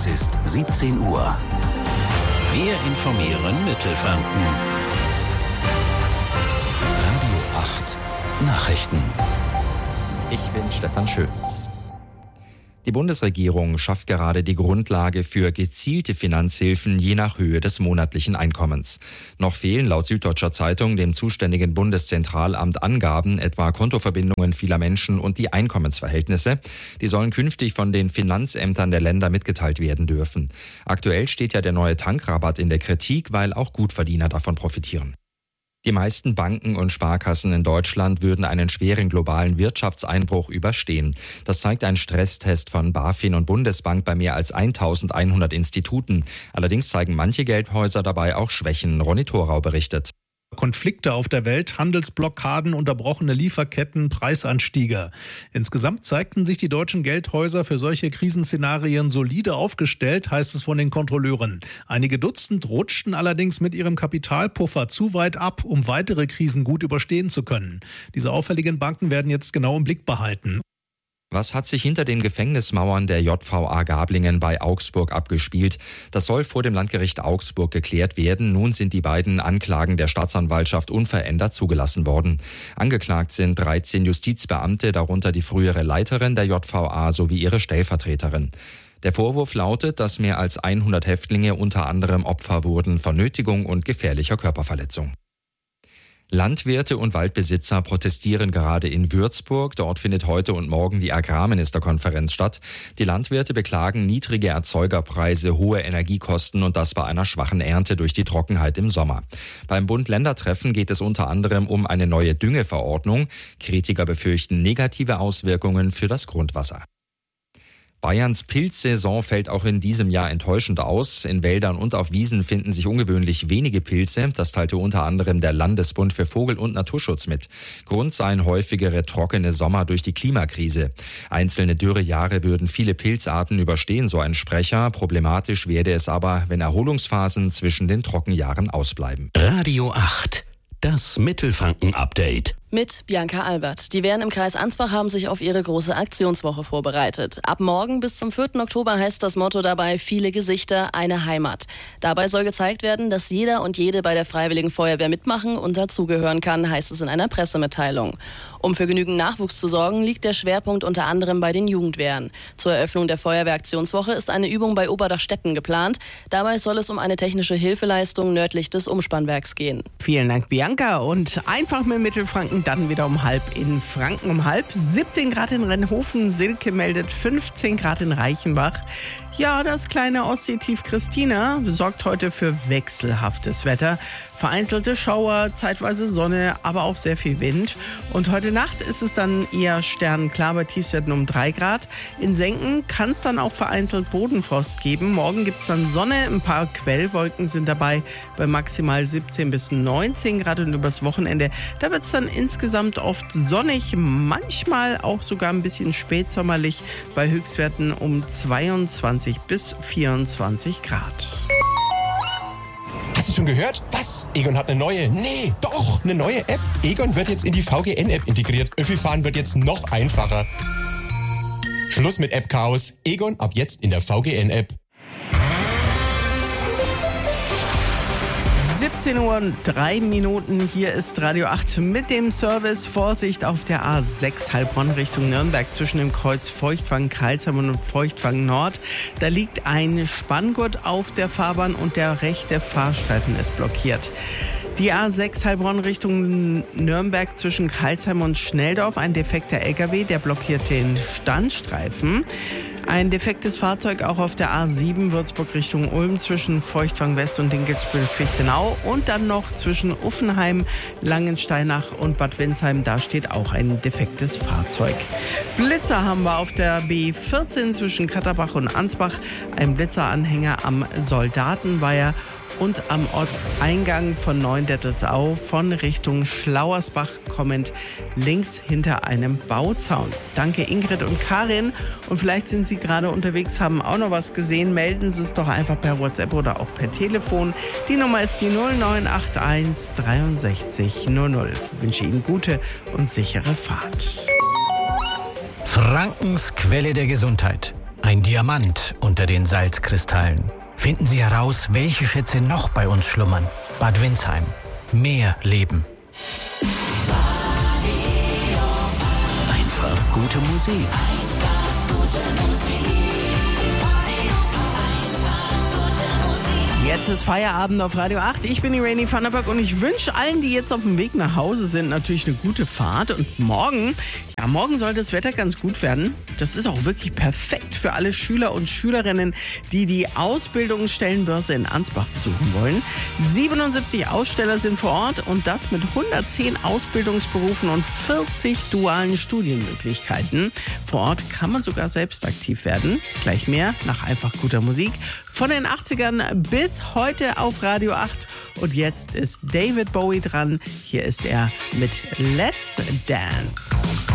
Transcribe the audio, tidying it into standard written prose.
Es ist 17 Uhr. Wir informieren Mittelfranken. Radio 8 Nachrichten. Ich bin Stefan Schöns. Die Bundesregierung schafft gerade die Grundlage für gezielte Finanzhilfen je nach Höhe des monatlichen Einkommens. Noch fehlen laut Süddeutscher Zeitung dem zuständigen Bundeszentralamt Angaben, etwa Kontoverbindungen vieler Menschen und die Einkommensverhältnisse. Die sollen künftig von den Finanzämtern der Länder mitgeteilt werden dürfen. Aktuell steht ja der neue Tankrabatt in der Kritik, weil auch Gutverdiener davon profitieren. Die meisten Banken und Sparkassen in Deutschland würden einen schweren globalen Wirtschaftseinbruch überstehen. Das zeigt ein Stresstest von BaFin und Bundesbank bei mehr als 1100 Instituten. Allerdings zeigen manche Geldhäuser dabei auch Schwächen. Ronny Thorau berichtet. Konflikte auf der Welt, Handelsblockaden, unterbrochene Lieferketten, Preisanstiege. Insgesamt zeigten sich die deutschen Geldhäuser für solche Krisenszenarien solide aufgestellt, heißt es von den Kontrolleuren. Einige Dutzend rutschten allerdings mit ihrem Kapitalpuffer zu weit ab, um weitere Krisen gut überstehen zu können. Diese auffälligen Banken werden jetzt genau im Blick behalten. Was hat sich hinter den Gefängnismauern der JVA Gablingen bei Augsburg abgespielt? Das soll vor dem Landgericht Augsburg geklärt werden. Nun sind die beiden Anklagen der Staatsanwaltschaft unverändert zugelassen worden. Angeklagt sind 13 Justizbeamte, darunter die frühere Leiterin der JVA sowie ihre Stellvertreterin. Der Vorwurf lautet, dass mehr als 100 Häftlinge unter anderem Opfer wurden von Nötigung und gefährlicher Körperverletzung. Landwirte und Waldbesitzer protestieren gerade in Würzburg. Dort findet heute und morgen die Agrarministerkonferenz statt. Die Landwirte beklagen niedrige Erzeugerpreise, hohe Energiekosten und das bei einer schwachen Ernte durch die Trockenheit im Sommer. Beim Bund-Länder-Treffen geht es unter anderem um eine neue Düngeverordnung. Kritiker befürchten negative Auswirkungen für das Grundwasser. Bayerns Pilzsaison fällt auch in diesem Jahr enttäuschend aus. In Wäldern und auf Wiesen finden sich ungewöhnlich wenige Pilze. Das teilte unter anderem der Landesbund für Vogel- und Naturschutz mit. Grund seien häufigere trockene Sommer durch die Klimakrise. Einzelne Dürrejahre würden viele Pilzarten überstehen, so ein Sprecher. Problematisch werde es aber, wenn Erholungsphasen zwischen den Trockenjahren ausbleiben. Radio 8, das Mittelfranken-Update. Mit Bianca Albert. Die Wehren im Kreis Ansbach haben sich auf ihre große Aktionswoche vorbereitet. Ab morgen bis zum 4. Oktober heißt das Motto dabei: viele Gesichter, eine Heimat. Dabei soll gezeigt werden, dass jeder und jede bei der Freiwilligen Feuerwehr mitmachen und dazugehören kann, heißt es in einer Pressemitteilung. Um für genügend Nachwuchs zu sorgen, liegt der Schwerpunkt unter anderem bei den Jugendwehren. Zur Eröffnung der Feuerwehraktionswoche ist eine Übung bei Oberdachstetten geplant. Dabei soll es um eine technische Hilfeleistung nördlich des Umspannwerks gehen. Vielen Dank, Bianca. Und einfach mit Mittelfranken dann wieder um halb in Franken um halb. 17 Grad in Rennhofen, Silke meldet 15 Grad in Reichenbach. Ja, das kleine Ostseetief Christina sorgt heute für wechselhaftes Wetter. Vereinzelte Schauer, zeitweise Sonne, aber auch sehr viel Wind. Und heute Nacht ist es dann eher sternklar bei Tiefstwerten um 3 Grad. In Senken kann es dann auch vereinzelt Bodenfrost geben. Morgen gibt es dann Sonne, ein paar Quellwolken sind dabei bei maximal 17 bis 19 Grad. Und übers Wochenende, da wird es dann insgesamt oft sonnig, manchmal auch sogar ein bisschen spätsommerlich bei Höchstwerten um 22 bis 24 Grad. Hast du schon gehört? Was? Egon hat eine neue? Nee, doch, eine neue App. Egon wird jetzt in die VGN-App integriert. Öffi-Fahren wird jetzt noch einfacher. Schluss mit App-Chaos. Egon ab jetzt in der VGN-App. 17 Uhr und 3 Minuten. Hier ist Radio 8 mit dem Service. Vorsicht auf der A6 Heilbronn Richtung Nürnberg zwischen dem Kreuz Feuchtwangen-Crailsheim und Feuchtwangen-Nord. Da liegt ein Spanngurt auf der Fahrbahn und der rechte Fahrstreifen ist blockiert. Die A6 Heilbronn Richtung Nürnberg zwischen Crailsheim und Schnelldorf. Ein defekter LKW, der blockiert den Standstreifen. Ein defektes Fahrzeug auch auf der A7 Würzburg Richtung Ulm zwischen Feuchtwangen West und Dinkelsbühl-Fichtenau. Und dann noch zwischen Uffenheim, Langensteinach und Bad Windsheim. Da steht auch ein defektes Fahrzeug. Blitzer haben wir auf der B14 zwischen Katterbach und Ansbach. Ein Blitzeranhänger am Soldatenweiher. Und am Ortseingang von Neuendettelsau von Richtung Schlauersbach kommend links hinter einem Bauzaun. Danke Ingrid und Karin. Und vielleicht sind Sie gerade unterwegs, haben auch noch was gesehen. Melden Sie es doch einfach per WhatsApp oder auch per Telefon. Die Nummer ist die 0981 63 00. Ich wünsche Ihnen gute und sichere Fahrt. Frankens Quelle der Gesundheit. Ein Diamant unter den Salzkristallen. Finden Sie heraus, welche Schätze noch bei uns schlummern. Bad Windsheim. Mehr Leben. Einfach gute Musik. Jetzt ist Feierabend auf Radio 8. Ich bin die Rainy Vanderberg und ich wünsche allen, die jetzt auf dem Weg nach Hause sind, natürlich eine gute Fahrt. Und morgen soll das Wetter ganz gut werden. Das ist auch wirklich perfekt für alle Schüler und Schülerinnen, die die Ausbildungsstellenbörse in Ansbach besuchen wollen. 77 Aussteller sind vor Ort und das mit 110 Ausbildungsberufen und 40 dualen Studienmöglichkeiten. Vor Ort kann man sogar selbst aktiv werden. Gleich mehr nach einfach guter Musik. Von den 80ern bis heute auf Radio 8. Und jetzt ist David Bowie dran. Hier ist er mit Let's Dance.